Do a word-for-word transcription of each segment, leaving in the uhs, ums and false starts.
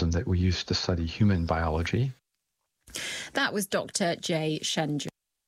and that we use to study human biology. That was Doctor Jay Shenju.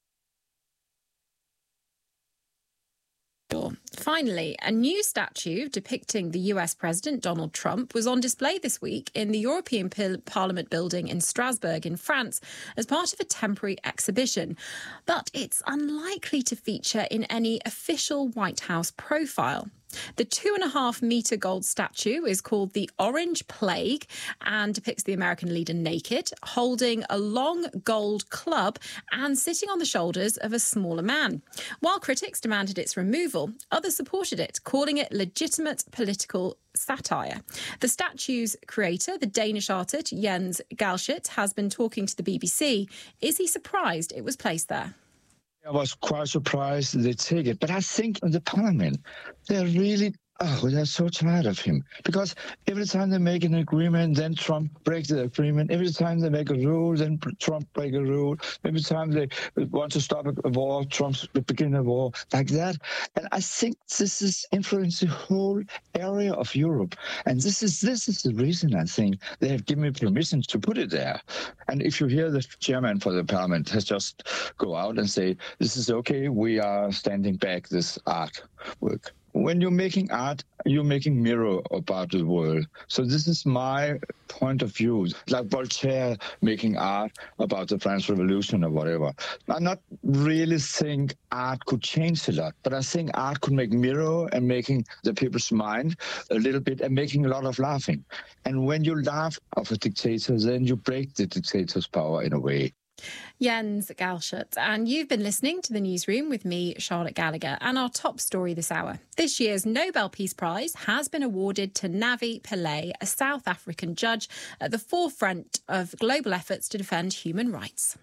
Finally, a new statue depicting the U S President Donald Trump was on display this week in the European Parliament building in Strasbourg in France as part of a temporary exhibition. But it's unlikely to feature in any official White House profile. The two and a half metre gold statue is called the Orange Plague and depicts the American leader naked, holding a long gold club and sitting on the shoulders of a smaller man. While critics demanded its removal, others supported it, calling it legitimate political satire. The statue's creator, the Danish artist Jens Galschiot, has been talking to the B B C. Is he surprised it was placed there? I was quite surprised they take it, but I think in the parliament, they're really, oh, they're so tired of him. Because every time they make an agreement, then Trump breaks the agreement. Every time they make a rule, then Trump breaks a rule. Every time they want to stop a war, Trump begin a war, like that. And I think this is influencing the whole area of Europe. And this is this is the reason I think they have given me permission to put it there. And if you hear the chairman for the parliament has just go out and say, this is okay, we are standing back this artwork. When you're making art, you're making mirror about the world. So this is my point of view. Like Voltaire making art about the French Revolution or whatever. I not really think art could change a lot, but I think art could make mirror and making the people's mind a little bit and making a lot of laughing. And when you laugh of a dictator, then you break the dictator's power in a way. Jens Galschiot, and you've been listening to The Newsroom with me, Charlotte Gallagher, and our top story this hour. This year's Nobel Peace Prize has been awarded to Navi Pillay, a South African judge at the forefront of global efforts to defend human rights.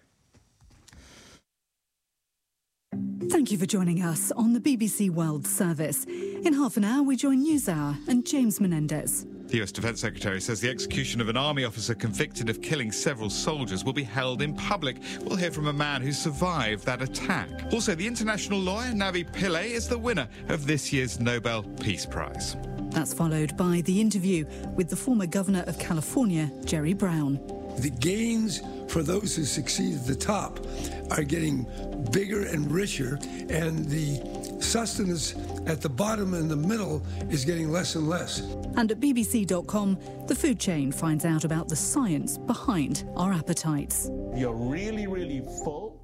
Thank you for joining us on the B B C World Service. In half an hour, we join NewsHour and James Menendez. The U S Defence Secretary says the execution of an army officer convicted of killing several soldiers will be held in public. We'll hear from a man who survived that attack. Also, the international lawyer Navi Pillay is the winner of this year's Nobel Peace Prize. That's followed by the interview with the former governor of California, Jerry Brown. The gains for those who succeed at the top are getting bigger and richer, and the sustenance at the bottom and the middle is getting less and less. And at B B C dot com, the food chain finds out about the science behind our appetites. You're really, really full.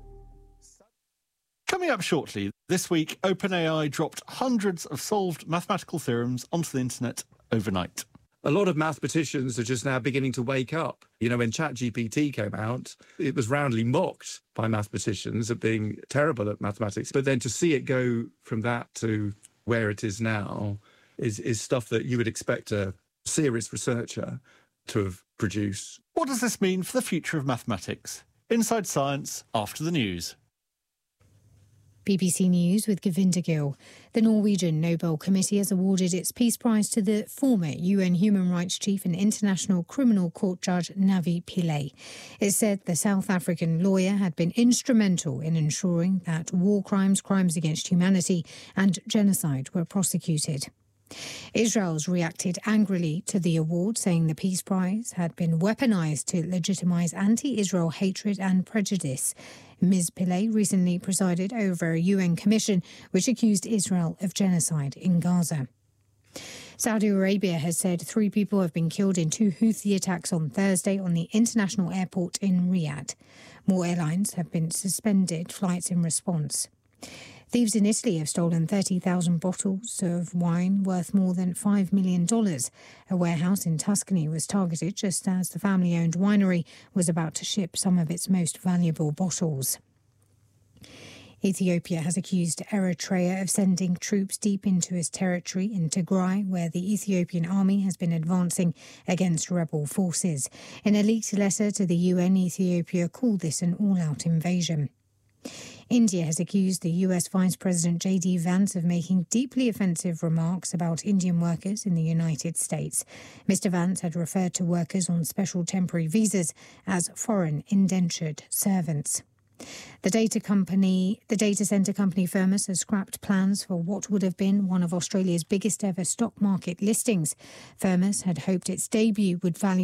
Coming up shortly, this week, OpenAI dropped hundreds of solved mathematical theorems onto the internet overnight. A lot of mathematicians are just now beginning to wake up. You know, when ChatGPT came out, it was roundly mocked by mathematicians of being terrible at mathematics. But then to see it go from that to where it is now is, is stuff that you would expect a serious researcher to have produced. What does this mean for the future of mathematics? Inside Science after the news. B B C News with Govinda Gill. The Norwegian Nobel Committee has awarded its Peace Prize to the former U N Human Rights Chief and International Criminal Court Judge Navi Pillay. It said the South African lawyer had been instrumental in ensuring that war crimes, crimes against humanity and genocide were prosecuted. Israel's reacted angrily to the award, saying the Peace Prize had been weaponized to legitimize anti-Israel hatred and prejudice. Miz Pillay recently presided over a U N commission which accused Israel of genocide in Gaza. Saudi Arabia has said three people have been killed in two Houthi attacks on Thursday on the international airport in Riyadh. More airlines have been suspended flights in response. Thieves in Italy have stolen thirty thousand bottles of wine worth more than five million dollars. A warehouse in Tuscany was targeted just as the family-owned winery was about to ship some of its most valuable bottles. Ethiopia has accused Eritrea of sending troops deep into its territory in Tigray, where the Ethiopian army has been advancing against rebel forces. In a leaked letter to the U N, Ethiopia called this an all-out invasion. India has accused the U S Vice President J D Vance of making deeply offensive remarks about Indian workers in the United States. Mister Vance had referred to workers on special temporary visas as foreign indentured servants. The data company, the data centre company Firmus has scrapped plans for what would have been one of Australia's biggest ever stock market listings. Firmus had hoped its debut would value